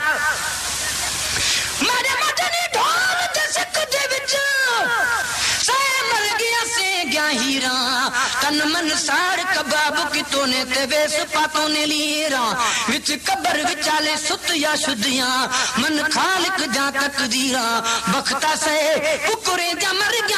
मेरे मदनी ढोल दे सिक दे विच से मर गया से गया हीरा तन मन साड़ कबाब कितों ने ते वेस पातों ने लीरा विच कबर विचाले सुत या शुद्धियां मन खालिक जा तकदीरा बख्ता से कुकुरे जा मर गया